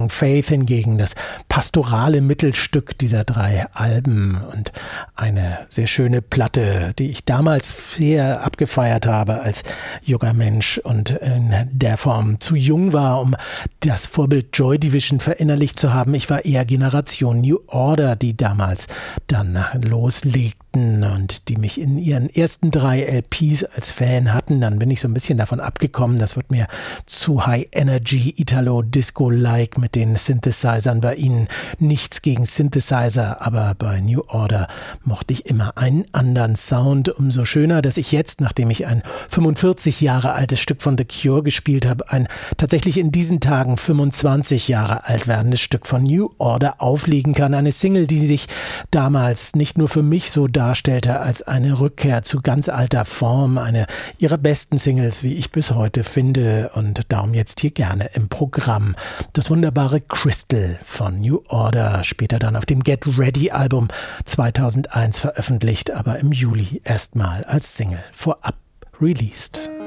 Strong Faith hingegen das pastorale Mittelstück dieser 3 Alben und eine sehr schöne Platte, die ich damals sehr abgefeiert habe als junger Mensch und in der Form zu jung war, um das Vorbild Joy Division verinnerlicht zu haben. Ich war eher Generation New Order, die damals dann loslegten und die mich in ihren ersten 3 LPs als Fan hatten. Dann bin ich so ein bisschen davon abgekommen. Das wird mir zu High Energy, Italo-Disco-like mit den Synthesizern. Bei ihnen nichts gegen Synthesizer, aber bei New Order mochte ich immer einen anderen Sound. Umso schöner, dass ich jetzt, nachdem ich ein 45 Jahre altes Stück von The Cure gespielt habe, ein tatsächlich in diesen Tagen 25 Jahre alt werdendes Stück von New Order auflegen kann. Eine Single, die sich damals nicht nur für mich so darstellte als eine Rückkehr zu ganz alter Form, eine ihrer besten Singles, wie ich bis heute finde, und darum jetzt hier gerne im Programm. Das wunderbare Crystal von New Order, später dann auf dem Get Ready Album 2001 veröffentlicht, aber im Juli erstmal als Single vorab released.